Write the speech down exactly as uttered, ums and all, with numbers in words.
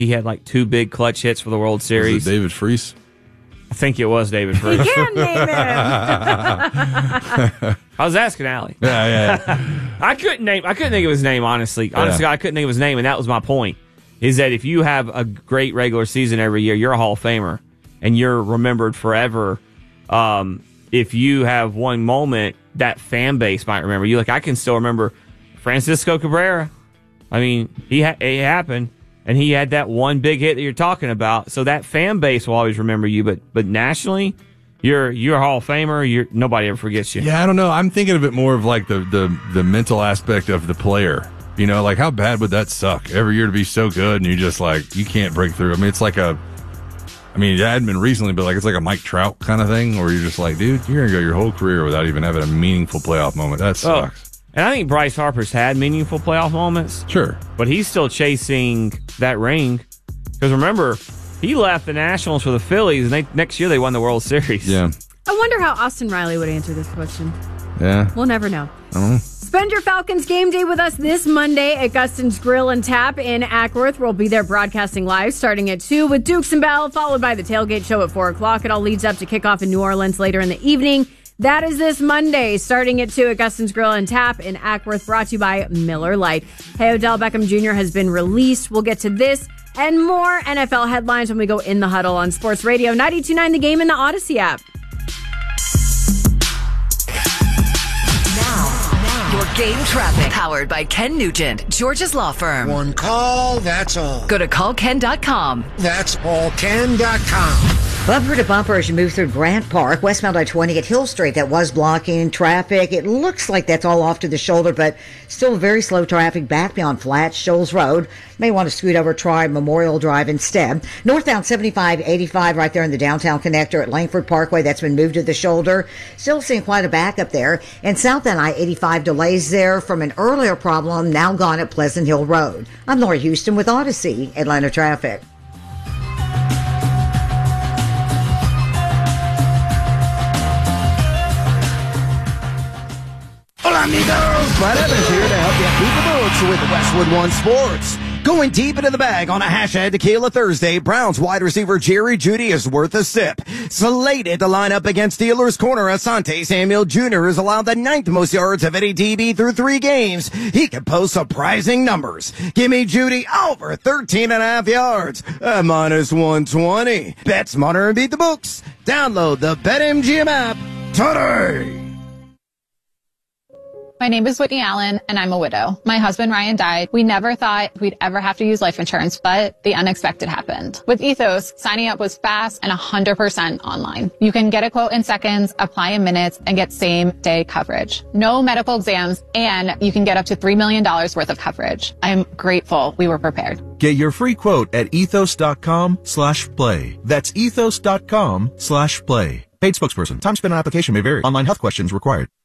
He had like two big clutch hits for the World Series. Was it David Freese? I think it was David Freese. You can name him. I was asking Allie. Yeah, yeah. I couldn't name. I couldn't think of his name. Honestly, honestly, Yeah. I couldn't think of his name, and that was my point. Is that if you have a great regular season every year, you're a Hall of Famer, and you're remembered forever. Um, if you have one moment, that fan base might remember you. Like I can still remember Francisco Cabrera. I mean, he ha- it happened. And he had that one big hit that you're talking about. So that fan base will always remember you. But but nationally, you're you're a Hall of Famer. You're nobody ever forgets you. Yeah, I don't know. I'm thinking of it more of like the, the, the mental aspect of the player. You know, like how bad would that suck every year to be so good and you just like, you can't break through. I mean, it's like a, I mean, it hadn't been recently, but like it's like a Mike Trout kind of thing where you're just like, dude, you're going to go your whole career without even having a meaningful playoff moment. That sucks. Oh. And I think Bryce Harper's had meaningful playoff moments. Sure. But he's still chasing that ring. Because remember, he left the Nationals for the Phillies, and they next year they won the World Series. Yeah. I wonder how Austin Riley would answer this question. Yeah. We'll never know. I don't know. Spend your Falcons game day with us this Monday at Guston's Grill and Tap in Ackworth. We'll be there broadcasting live starting at two with Dukes and Bell, followed by the tailgate show at four o'clock. It all leads up to kickoff in New Orleans later in the evening. That is this Monday, starting at two at Guston's Grill and Tap in Ackworth, brought to you by Miller Lite. Hey, Odell Beckham Junior has been released. We'll get to this and more N F L headlines when we go in the huddle on Sports Radio ninety-two point nine The Game and the Odyssey app. Now, your game traffic. Powered by Ken Nugent, George's Law Firm. One call, that's all. Go to call ken dot com. That's all ken dot com. Bumper to bumper as you move through Grant Park, westbound I twenty at Hill Street. That was blocking traffic. It looks like that's all off to the shoulder, but still very slow traffic back beyond Flat Shoals Road. May want to scoot over, try Memorial Drive instead. Northbound seventy-five eighty-five right there in the downtown connector at Langford Parkway. That's been moved to the shoulder. Still seeing quite a backup there. And southbound I eighty-five delays there from an earlier problem, now gone at Pleasant Hill Road. I'm Laura Houston with Odyssey Atlanta Traffic. Hola, amigos! Brad Evans here to help you beat the books with Westwood One Sports. Going deep into the bag on a Hashtag Tequila Thursday, Browns wide receiver Jerry Jeudy is worth a sip. Slated to line up against Steelers corner Asante Samuel Junior is allowed the ninth most yards of any D B through three games. He can post surprising numbers. Give me Jeudy over thirteen and a half yards at minus one twenty. Bet smarter and beat the books. Download the BetMGM app today. My name is Whitney Allen, and I'm a widow. My husband, Ryan, died. We never thought we'd ever have to use life insurance, but the unexpected happened. With Ethos, signing up was fast and one hundred percent online. You can get a quote in seconds, apply in minutes, and get same-day coverage. No medical exams, and you can get up to three million dollars worth of coverage. I'm grateful we were prepared. Get your free quote at ethos.com slash play. That's ethos.com slash play. Paid spokesperson. Time spent on application may vary. Online health questions required.